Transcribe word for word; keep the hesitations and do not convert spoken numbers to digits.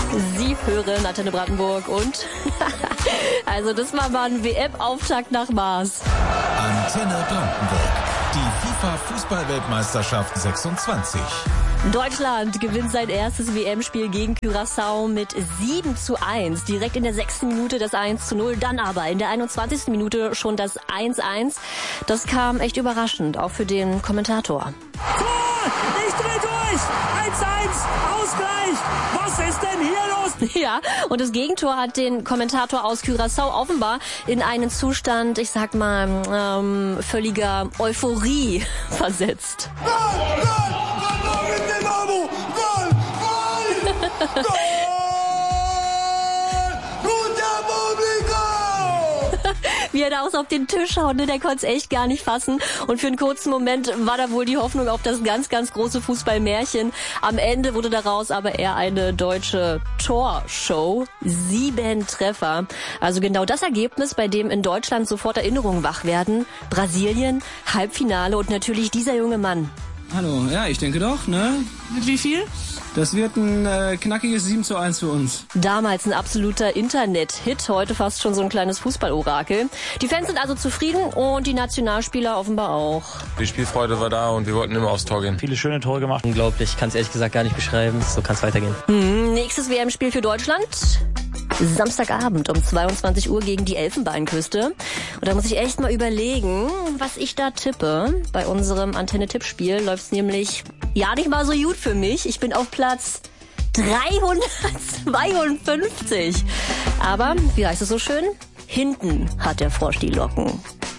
Sie hören Antenne Brandenburg und also das war mal ein W M-Auftakt nach Maß. Antenne Brandenburg, die FIFA-Fußball-Weltmeisterschaft sechsundzwanzig. Deutschland gewinnt sein erstes W M-Spiel gegen Curaçao mit sieben zu eins. Direkt in der sechsten Minute das eins zu null, dann aber in der einundzwanzigsten Minute schon das eins zu eins. Das kam echt überraschend, auch für den Kommentator. Tor! Ich dreh durch! eins zu eins! Ausgleich! Was ist denn hier los? Ja, und das Gegentor hat den Kommentator aus Curaçao offenbar in einen Zustand, ich sag mal, ähm, völliger Euphorie versetzt. Gol! Gol! Gol! Mit dem Abo! Gol! Gol! Gol! Guter Publikum! Wie er da aus auf den Tisch haut, ne, der konnte es echt gar nicht fassen. Und für einen kurzen Moment war da wohl die Hoffnung auf das ganz, ganz große Fußballmärchen. Am Ende wurde daraus aber eher eine deutsche Torshow. Sieben Treffer. Also genau das Ergebnis, bei dem in Deutschland sofort Erinnerungen wach werden. Brasilien, Halbfinale und natürlich dieser junge Mann. Hallo, ja, ich denke doch, ne? Mit wie viel? Das wird ein äh, knackiges sieben zu eins für uns. Damals ein absoluter Internet-Hit, heute fast schon so ein kleines Fußballorakel. Die Fans sind also zufrieden und die Nationalspieler offenbar auch. Die Spielfreude war da und wir wollten immer aufs Tor gehen. Viele schöne Tore gemacht. Unglaublich, ich kann es ehrlich gesagt gar nicht beschreiben. So kann es weitergehen. Hm, nächstes W M-Spiel für Deutschland. Samstagabend um zweiundzwanzig Uhr gegen die Elfenbeinküste. Und da muss ich echt mal überlegen, was ich da tippe. Bei unserem Antenne-Tippspiel läuft's nämlich ja nicht mal so gut für mich. Ich bin auf Platz dreihundertzweiundfünfzig. Aber, wie heißt es so schön? Hinten hat der Frosch die Locken.